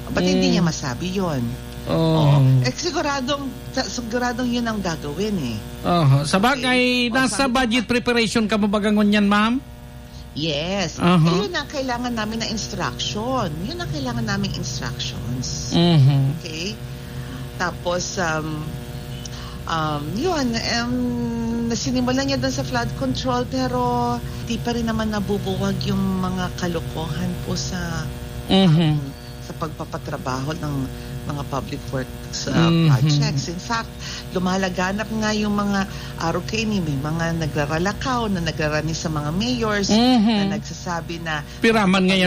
Ba't hindi niya masabi yun? Siguradong yun ang gagawin eh. Sa bagay, nasa budget preparation ka mo bagangon yan, ma'am? Yes. Yun ang kailangan namin na instruction. Yun ang kailangan namin instructions. Okay? Tapos, nasinimulan niya doon sa flood control pero di pa rin naman nabubuwag yung mga kalokohan po sa pagpapatrabaho ng mga public works projects. In fact, lumalaganap nga yung mga ROK-ni, may mga nagraralakaw na nagrarani sa mga mayors na nagsasabi na piraman nga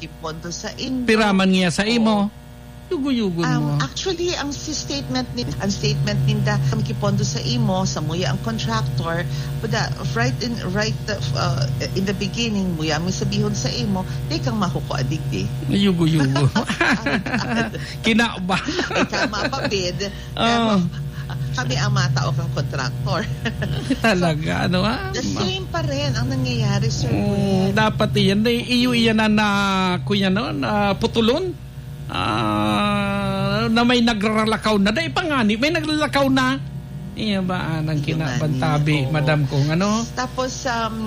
sa imo. Yugo-yugo mo. Actually, ang statement ninda kipondo sa imo, sa muya ang contractor, but right in the beginning, muya may sabihon sa imo, di kang makukuadig di. Yugo-yugo. Kinaba. Ikaw mapabid. Kami ang matao kang contractor. Talaga, ano ha? The same pa rin ang nangyayari, Sir. Dapat iyan. Iyo iyan na kuya no, putulon. Na may nagraralakaw na. Dahil pangani, may nagraralakaw na. Iya ba, ang kinabantabi, madam kong ano? Tapos,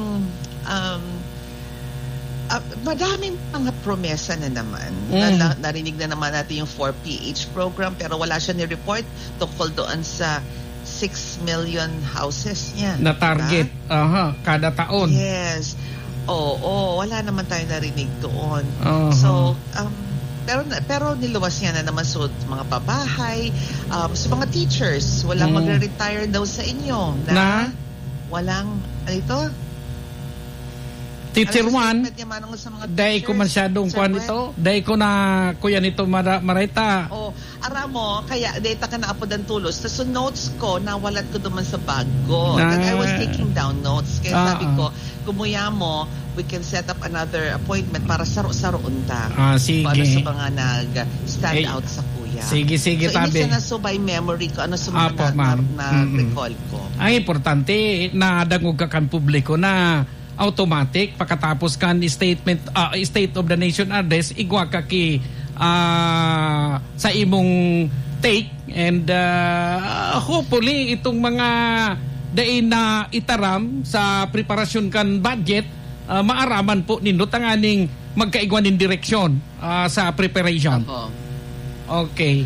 madaming mga promesa na naman. Narinig na naman natin yung 4PH program pero wala siya ni-report tungkol doon sa 6 million houses niya. Na target, kada taon. Yes. Wala naman tayo narinig doon. So, pero niluwas niya na naman sa mga pabahay, sa mga teachers, walang magre-retire daw sa inyo. Walang, ano ito? Teacher 1, dahil ko masyadong kuhan ito, dahil ko na kuya nito marita. Aramo, kaya data ka na apo dan tulos. Tapos notes ko, nawalat ko duman sa bag ko. I was taking down notes. Kaya sabi ko, kumuya mo, we can set up another appointment para saro-saroon ta. Sige. Para sa mga nag-stand out sa kuya. Sige, tabi. So, by memory ko, ano sa mga na-recall ko. Ang importante, nadangog ka kan publiko na automatic pagkatapos kan State of the Nation address igwa ka ki sa imong take and hopefully itong mga dain na itaram sa preparasyon kan budget maaraman po nindot ang aning magkaigwan in direksyon sa preparation. Okay.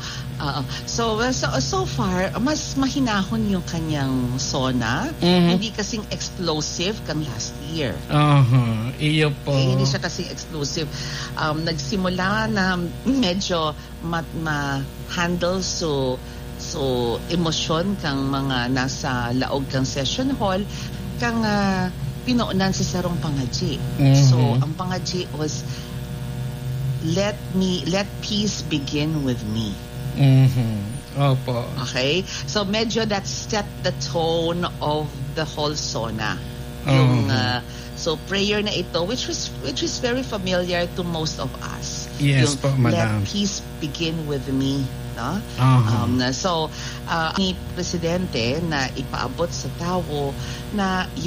So far, mas mahinahon yung kanyang SONA. Hindi kasing explosive kan last year. Iyo po. Hindi siya kasing explosive. Nagsimula na medyo ma-handle so emosyon kang mga nasa laog kang session hall kang pinoonan sa sarong pangadji. So, ang pangadji was let peace begin with me. Opo. Okay? So medyo that set the tone of the whole SONA. So prayer na ito which is very familiar to most of us. Yes po, madam. Let peace begin with me. No? So ni presidente na ipaabot sa tao na